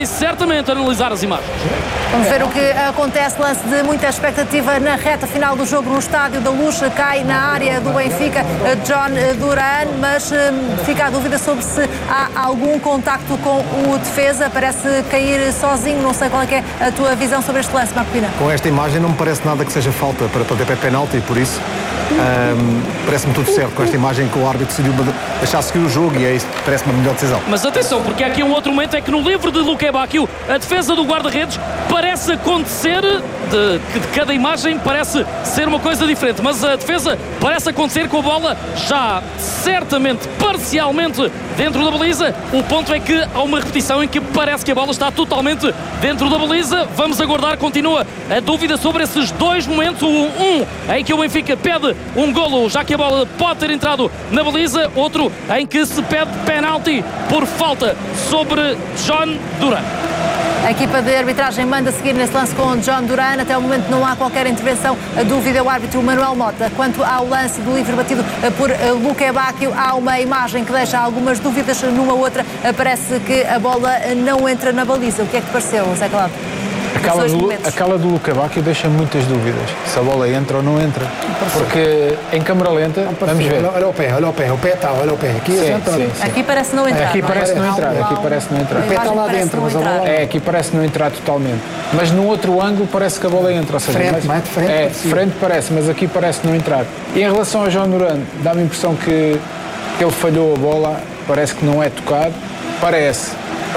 E certamente analisar as imagens. Vamos ver o que acontece, lance de muita expectativa na reta final do jogo no Estádio da Luz, cai na área do Benfica John Duran, mas fica a dúvida sobre se há algum contacto com o defesa, parece cair sozinho, não sei qual é que é a tua visão sobre este lance, Marco Pina. Com esta imagem não me parece nada que seja falta para poder penalti, por isso parece-me tudo certo com esta imagem que o árbitro decidiu deixar seguir o jogo e é isso, parece-me a melhor decisão. Mas atenção, porque há aqui um outro momento, é que no livro de Luque Bacchio, a defesa do guarda-redes parece acontecer, de cada imagem parece ser uma coisa diferente, mas a defesa parece acontecer com a bola já certamente, parcialmente dentro da baliza. O ponto é que há uma repetição em que parece que a bola está totalmente dentro da baliza. Vamos aguardar, continua a dúvida sobre esses dois momentos, em que o Benfica pede um golo, já que a bola pode ter entrado na baliza, outro em que se pede penalti por falta sobre John Duran. A equipa de arbitragem manda seguir nesse lance com John Duran. Até o momento não há qualquer intervenção. A dúvida é o árbitro Manuel Mota. Quanto ao lance do livre batido por Luque Bacchio, há uma imagem que deixa algumas dúvidas. Numa outra parece que a bola não entra na baliza. O que é que te pareceu, Zé Claudio? Aquela do Luque Bacchio deixa muitas dúvidas. Se a bola entra ou não entra. Porque em câmara lenta, vamos ver. Olha o pé está, olha o pé. Aqui, sim. Aqui parece não entrar. Aqui parece não entrar. O pé está lá dentro, mas a bola... Aqui parece não entrar totalmente. Mas no outro ângulo parece que a bola entra. Ou seja, mais de frente. De frente parece, mas aqui parece não entrar. E em relação ao John Duran, dá-me a impressão que ele falhou a bola, parece que não é tocado. Parece...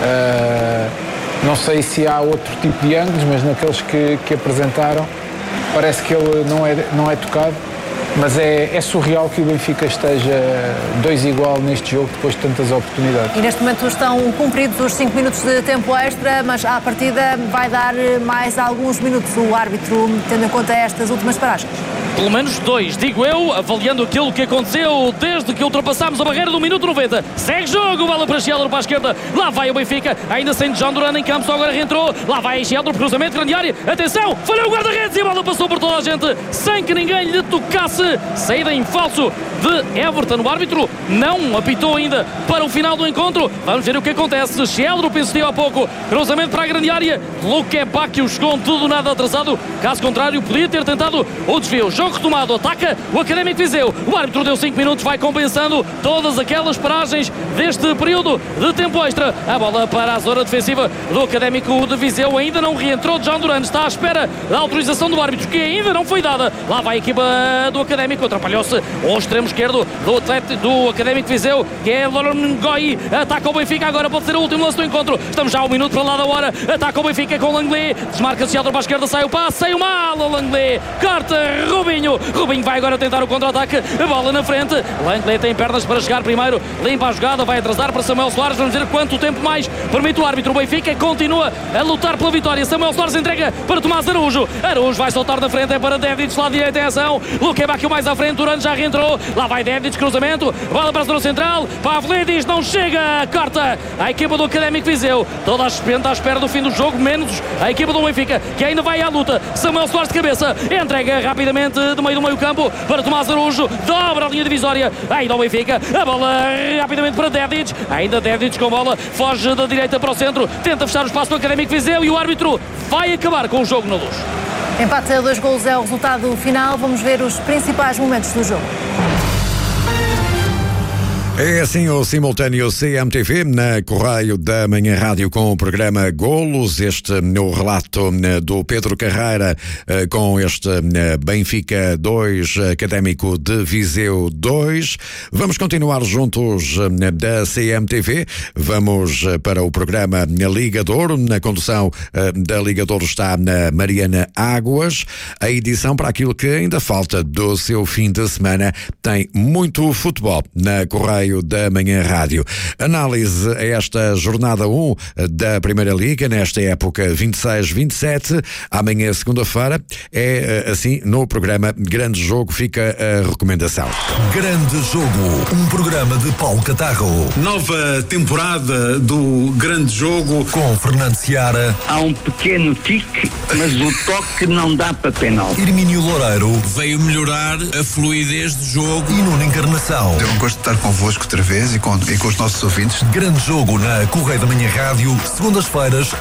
não sei se há outro tipo de ângulos, mas naqueles que apresentaram parece que ele não é tocado, mas é surreal que o Benfica esteja 2-igual neste jogo depois de tantas oportunidades. E neste momento estão cumpridos os 5 minutos de tempo extra, mas à partida vai dar mais alguns minutos o árbitro, tendo em conta estas últimas paragens. Pelo menos 2, digo eu, avaliando aquilo que aconteceu desde que ultrapassámos a barreira do minuto 90. Segue jogo, bola para Sheldon para a esquerda. Lá vai o Benfica, ainda sem John Duran em campo, só agora reentrou. Lá vai Sheldon, cruzamento, grande área. Atenção, falhou o guarda-redes e a bola passou por toda a gente sem que ninguém lhe tocasse. Saída em falso de Everton. O árbitro não apitou ainda para o final do encontro. Vamos ver o que acontece. Sheldon pensou há pouco. Cruzamento para a grande área. Luque Bacchio chegou tudo nada atrasado. Caso contrário, podia ter tentado o desvio. Jogo retomado, ataca o Académico de Viseu. O árbitro deu 5 minutos, vai compensando todas aquelas paragens deste período de tempo extra. A bola para a zona defensiva do Académico de Viseu. Ainda não reentrou John Duran. Está à espera da autorização do árbitro, que ainda não foi dada. Lá vai a equipa do Académico. Atrapalhou-se o extremo esquerdo do Académico de Viseu, que é Laurent Ngoyi. Ataca o Benfica, agora pode ser o último lance do encontro. Estamos já a 1 minuto para lá da hora. Ataca o Benfica com Langley. Desmarca-se para a esquerda, sai o passe, saiu mal o Langley. Corta Rubinho vai agora tentar o contra-ataque. A bola na frente. Langley tem pernas para chegar primeiro. Limpa a jogada, vai atrasar para Samuel Soares. Vamos ver quanto tempo mais permite o árbitro. O Benfica continua a lutar pela vitória. Samuel Soares entrega para Tomás Araújo. Araújo vai soltar na frente, é para Davids, lá direita em ação. Luque Bacchio mais à frente, Duran já reentrou. Lá vai Davids, cruzamento. Bola para a zona central. Pavlidis não chega. Corta a equipa do Académico Viseu. Toda a espera do fim do jogo, menos a equipa do Benfica, que ainda vai à luta. Samuel Soares de cabeça. Entrega rapidamente do meio campo para Tomás Araújo. Dobra a linha divisória. Ainda o Benfica. A bola rapidamente para Davids. Ainda Davids com bola. Foge da direita para o centro. Tenta fechar o espaço do Académico Viseu e o árbitro vai acabar com o jogo na Luz. Empate a 2 golos é o resultado final. Vamos ver os principais momentos do jogo. É assim o simultâneo CMTV na Correio da Manhã Rádio com o programa Golos. Este no relato do Pedro Carreira com este Benfica 2, Académico de Viseu 2. Vamos continuar juntos da CMTV. Vamos para o programa Ligador. Na condução da Ligador está na Mariana Águas. A edição para aquilo que ainda falta do seu fim de semana tem muito futebol na Correio da Manhã Rádio. Análise a esta jornada 1 da Primeira Liga, nesta época 26-27. Amanhã, segunda-feira, é assim no programa Grande Jogo, fica a recomendação. Grande Jogo, um programa de Paulo Catarro. Nova temporada do Grande Jogo com Fernando Seara. Há um pequeno tique, mas o toque não dá para penal. Hermínio Loureiro. Veio melhorar a fluidez do jogo. E Nuno Encarnação. Eu gosto de estar convosco outra vez e com os nossos ouvintes. Grande Jogo na Correio da Manhã Rádio, segundas-feiras